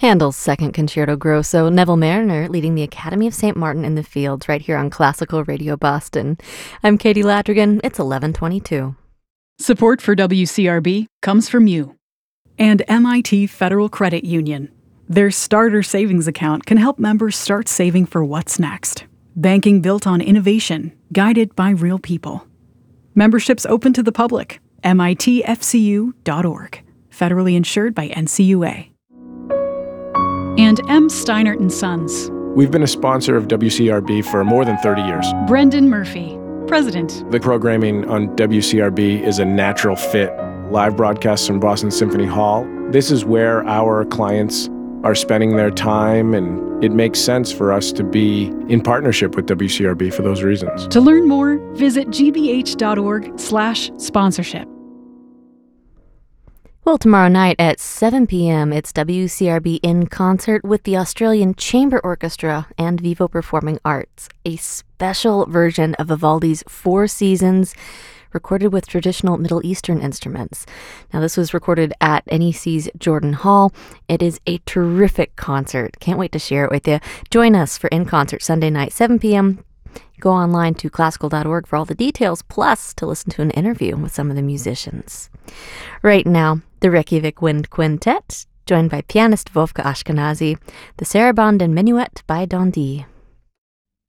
Handel's Second Concerto Grosso, Neville Mariner leading the Academy of St. Martin in the Fields right here on Classical Radio Boston. I'm Katie Ladrigan. It's 11:22. Support for WCRB comes from you and MIT Federal Credit Union. Their starter savings account can help members start saving for what's next. Banking built on innovation, guided by real people. Memberships open to the public. MITFCU.org. Federally insured by NCUA. And M. Steinert & Sons. We've been a sponsor of WCRB for more than 30 years. Brendan Murphy, President. The programming on WCRB is a natural fit. Live broadcasts from Boston Symphony Hall. This is where our clients are spending their time, and it makes sense for us to be in partnership with WCRB for those reasons. To learn more, visit gbh.org/sponsorship. Well, tomorrow night at 7 p.m., it's WCRB in concert with the Australian Chamber Orchestra and Vivo Performing Arts, a special version of Vivaldi's Four Seasons, recorded with traditional Middle Eastern instruments. Now, this was recorded at NEC's Jordan Hall. It is a terrific concert. Can't wait to share it with you. Join us for In Concert Sunday night, 7 p.m. Go online to classical.org for all the details, plus to listen to an interview with some of the musicians. Right now, the Reykjavik Wind Quintet, joined by pianist Vovka Ashkenazi, the Sarabande and Minuet by Dondi.